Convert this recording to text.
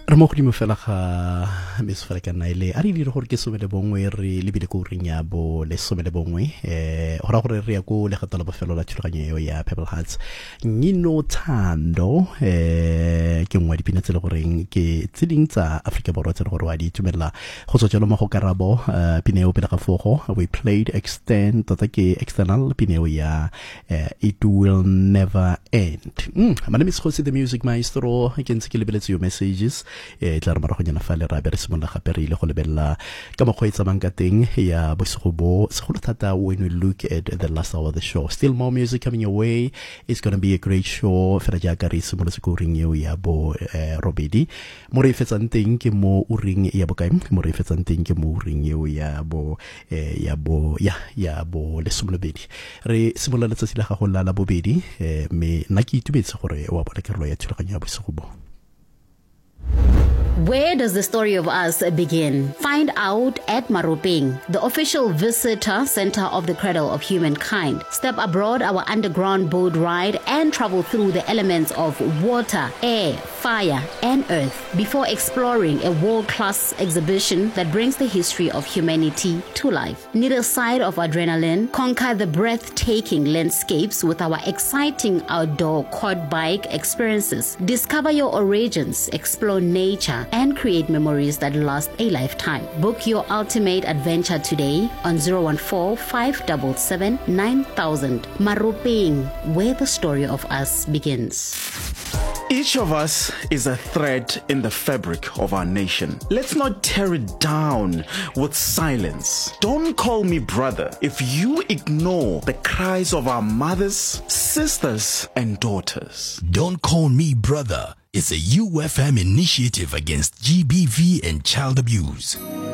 re mo godimo fela ga Miss Falekana ile a re dire gore ke somele bongwe re lebile go rinya bo le somele bongwe hora gore re ya go le gatala bofelo la tshologanyo ya Pebble Hearts Nyino Thando ke ngwa dipina tse le goreng ke tseding tsa Africa Borwa tse le gore wa di tumela go tswa jalo mo go karabo pineo pele ga fogo we played extend tota ke external pineo ya It Will Never End. My name is Jose the Music Maestro. I can see your messages tla re maragonyana fa le ra be re simolla gape re ile go lebella ka mokgweetsa mangateng ya bosigobo segolo thata when we look at the last hour of the show. Still more music coming your way. It's going to be a great show fela jaaka re simolla se go ring eo ya bo robedi mo re fetsang teng ke mo o ring ya bokae mo re fetsang teng ke mo ring eo ya bo le somolobedi re simolla letsatsi la gago la bobedi me nna ke itumetse gore wa bona kerlo ya thulaganyo ya bosigobo. Where does the story of us begin? Find out at Maropeng, the official visitor center of the Cradle of Humankind. Step aboard our underground boat ride and travel through the elements of water, air, fire, and earth before exploring a world-class exhibition that brings the history of humanity to life. Need a side of adrenaline? Conquer the breathtaking landscapes with our exciting outdoor quad bike experiences. Discover your origins, explore nature, and create memories that last a lifetime. Book your ultimate adventure today on 014-577-9000. Maropeng, where the story of us begins. Each of us is a thread in the fabric of our nation. Let's not tear it down with silence. Don't call me brother if you ignore the cries of our mothers, sisters, and daughters. Don't call me brother. It's a UFM initiative against GBV and child abuse.